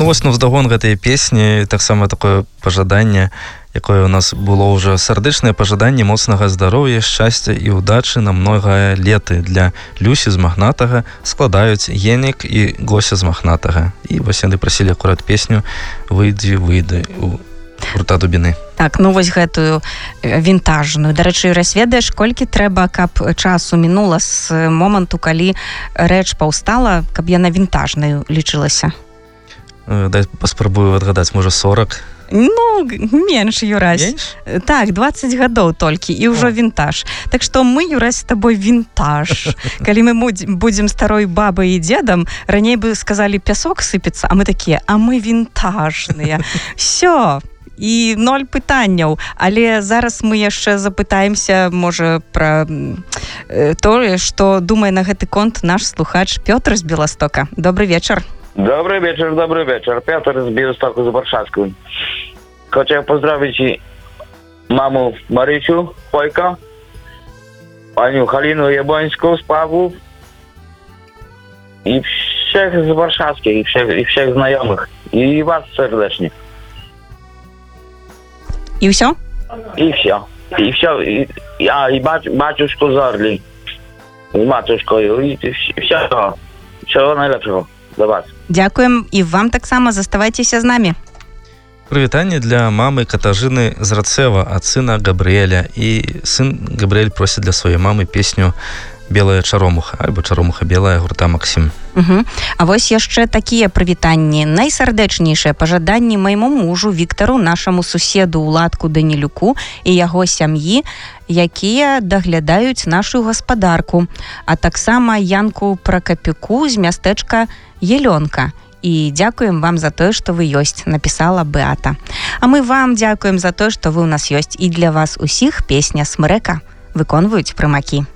Ну вось навздагон гэтай песні таксама такое пажаданне, якое у нас было ўжо сардэчнае пажаданне моцнага здароўя, шчасця і ўдачы на многае леты. Для Люсі з Магнатага складаюць Енік і Гося з Магнатага. І вось яны прасілі акурат песню «Выйдзі, выйды» у гурта Дубіны. Так, ну вось гэтую вінтажную. Дарэчы, Юрась, ведаеш, колькі трэба, каб часу мінула з моманту, калі рэч паўстала, каб яна вінтажнаю лічылася? Дай паспрабую адгадаць, можа 40? Ну, менш, Юрась. Менш? Так, 20 гадоў толькі, і ўжо вінтаж. Так што мы, Юрась, з табой вінтаж. Калі мы будзем старой бабай і дзедам, раней бы сказалі, пясок сыпецца, а мы такія, а мы вінтажныя. Всё. І 0 пытанняў, але зараз мы яшчэ запытаемся, можа, пра тое, што думае на гэты конт наш слухач Пётр з Беластока. Добрый вечар. Добрый вечер. Петр из Белостока, из Варшавского. Хочу поздравить маму Маричу Хойко, паню Халину Ябонскую с Павлу и всех из Варшавских, и всех знакомых. И вас сердечно. И все? И все. И батюшку Зорли. С матушкой. И все. Всего наилучшего для вас. Дякуем, і вам таксама, заставайцеся з намі. Прывітанне для мамы Катажыны з Рацева ад сына Габрыэля. І сын Габрыэль просіць для сваёй мамы песню «Белая чаромуха» альбо «Чаромуха белая» гурта «Максім». А вось яшчэ такія прывітанні. Найсардэчнейшыя пажаданні майму мужу Віктару, нашаму суседу Уладку Данілюку і яго сям'і, якія даглядаюць нашу гаспадарку, а таксама Янку Пракапюку з мястэчка Елёнка. І дзякуем вам за тое, што вы ёсць, напісала Беата. А мы вам дзякуем за тое, што вы ў нас ёсць. І для вас усіх песня «Смрэка» выконваюць прымакі.